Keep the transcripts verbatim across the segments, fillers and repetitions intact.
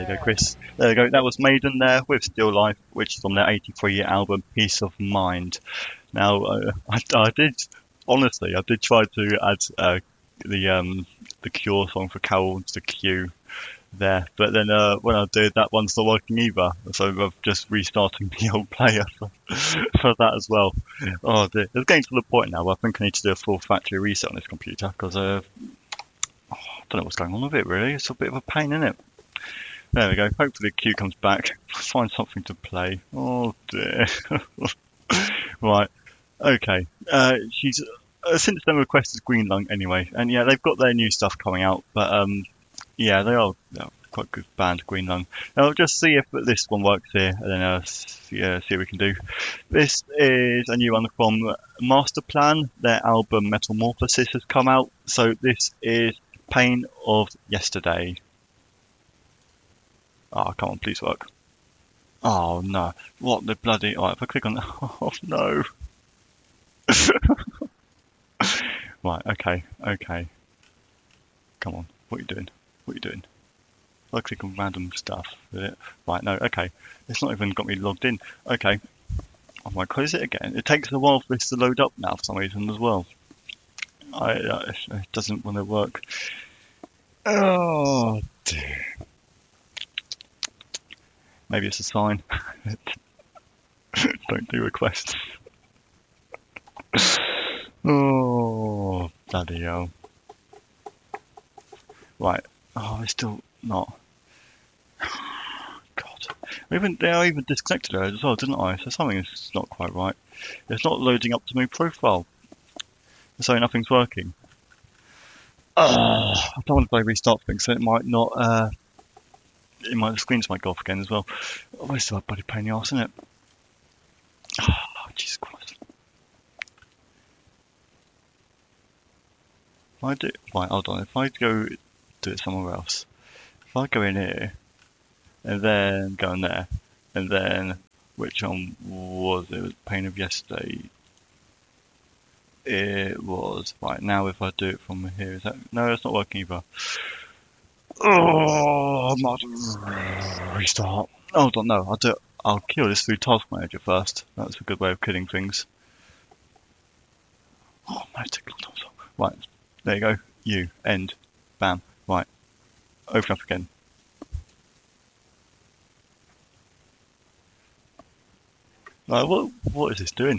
you go, Chris. There you go. That was Maiden there with Still Life, which is on their eighty-three album Peace of Mind. Now, uh, I, I did, honestly, I did try to add uh, the um, the Cure song for Carol to the queue there, but then uh, when I did, that one's not working either. So I'm just restarting the old player for, for that as well. Oh dear. It's getting to the point now where I think I need to do a full factory reset on this computer because uh, oh, I don't know what's going on with it really. It's a bit of a pain, isn't it? There we go. Hopefully the queue comes back. Find something to play. Oh dear. Right. Okay. Uh, she's uh, since then requested Green Lung anyway, and yeah, they've got their new stuff coming out, but um. Yeah, they are yeah, quite a good band, Green Lung. Now, I'll just see if this one works here, and then uh, see, uh, see what we can do. This is a new one from Master Plan. Their album Metamorphosis has come out. So this is Pain of Yesterday. Oh, come on, please work. Oh, no. What the bloody... Alright, if I click on... Oh, no. Right, okay, okay. Come on, what are you doing? What are you doing? I click on random stuff with it. Right, no, okay. It's not even got me logged in. Okay. I might close it again. It takes a while for this to load up now for some reason as well. I, uh, it doesn't want to work. Oh, dear. Maybe it's a sign. Don't do requests. Oh, bloody hell. Right. Oh, it's still not. God. Even they are even disconnected as well, didn't I? So something is not quite right. It's not loading up to my profile. So nothing's working. Oh, I don't want to play restart things, so it might not. Uh, it might the screens might go off again as well. Oh, it's still a bloody pain in the arse, isn't it? Oh, Jesus Christ. If I do right, hold on. If I go. Do it somewhere else. If I go in here and then go in there and then which one was it? It was Pain of Yesterday. It was right now. If I do it from here, is that no? It's not working either. Oh, I'm not restart. Hold on, no. I'll do. It. I'll kill this through Task Manager first. That's a good way of killing things. Oh, my technical. Right, there you go. You end. Bam. Right, open up again. Right, what what is this doing?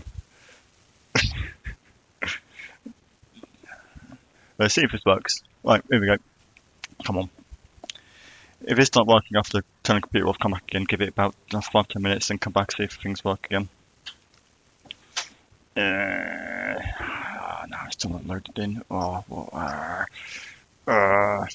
Let's see if this works. Right, here we go. Come on. If it's not working after turning the computer off, come back again. Give it about five ten minutes, and come back see if things work again. Uh, oh, no, it's still not loaded in. Oh, what? Uh, Uh,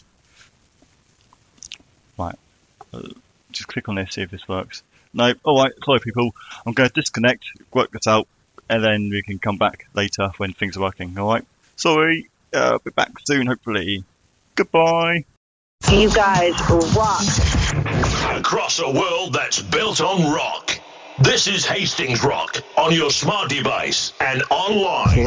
right, uh, just click on this, see if this works. No, alright, sorry people, I'm going to disconnect, work this out, and then we can come back later when things are working, alright? Sorry, uh, I'll be back soon, hopefully. Goodbye! You guys rock! Across a world that's built on rock. This is Hastings Rock on your smart device and online.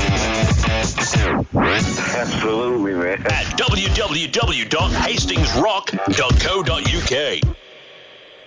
Absolutely, man. At w w w dot hastings rock dot co dot u k.